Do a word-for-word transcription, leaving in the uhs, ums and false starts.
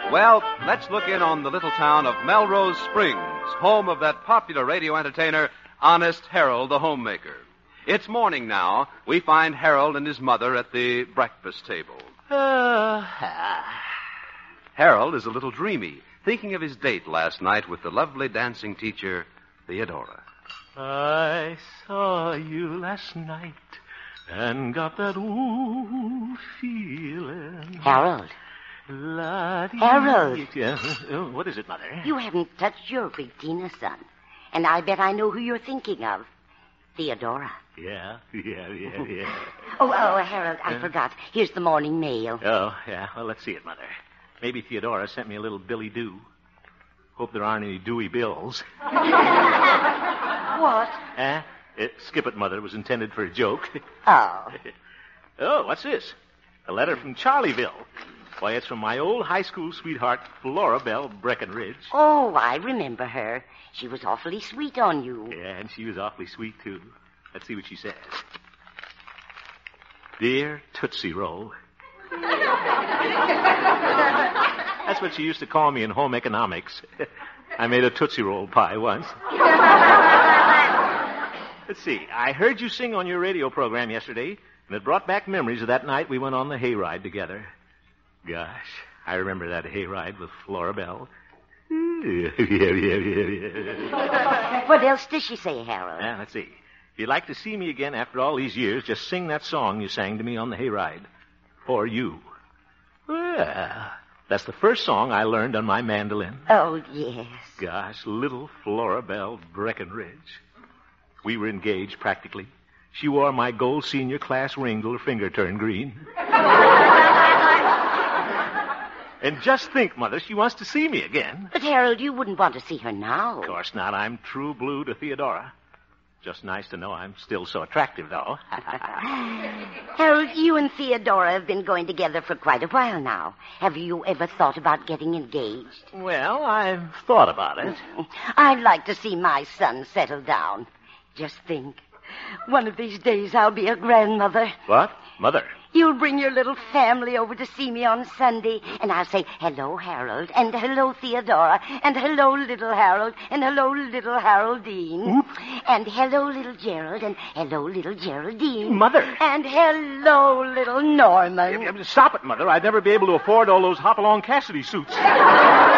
Well, let's look in on the little town of Melrose Springs, home of that popular radio entertainer, Honest Harold the Homemaker. It's morning now. We find Harold and his mother at the breakfast table. Uh, Harold is a little dreamy, thinking of his date last night with the lovely dancing teacher, Theodora. I saw you last night and got that ooh feeling. Harold. La-dee. Harold. Yeah. Oh, what is it, Mother? You haven't touched your big Tina, son. And I bet I know who you're thinking of. Theodora. Yeah, yeah, yeah, yeah. oh, oh, Harold, I uh, forgot. Here's the morning mail. Oh, yeah. Well, let's see it, Mother. Maybe Theodora sent me a little Billy Doo. Hope there aren't any Dewey bills. What? Eh? It, skip it, Mother. It was intended for a joke. Oh. Oh, what's this? A letter from Charlieville. Why, it's from my old high school sweetheart, Flora Bell Breckenridge. Oh, I remember her. She was awfully sweet on you. Yeah, and she was awfully sweet, too. Let's see what she says. Dear Tootsie Roll. That's what she used to call me in home economics. I made a Tootsie Roll pie once. Let's see. I heard you sing on your radio program yesterday, and it brought back memories of that night we went on the hayride together. Gosh, I remember that hayride with Flora Bell. yeah, yeah, yeah, yeah. What else does she say, Harold? Yeah, let's see. If you'd like to see me again after all these years, just sing that song you sang to me on the hayride. For you. Well, that's the first song I learned on my mandolin. Oh, yes. Gosh, little Flora Bell Breckenridge. We were engaged, practically. She wore my gold senior class ring till her finger turned green. And just think, Mother, she wants to see me again. But, Harold, you wouldn't want to see her now. Of course not. I'm true blue to Theodora. Just nice to know I'm still so attractive, though. Harold, you and Theodora have been going together for quite a while now. Have you ever thought about getting engaged? Well, I've thought about it. I'd like to see my son settle down. Just think. One of these days I'll be a grandmother. What? Mother? You'll bring your little family over to see me on Sunday, and I'll say, hello, Harold, and hello, Theodora, and hello, little Harold, and hello, little Haroldine. Oop. And hello, little Gerald, and hello, little Geraldine. Mother. And hello, little Norman. Stop it, Mother. I'd never be able to afford all those Hopalong Cassidy suits.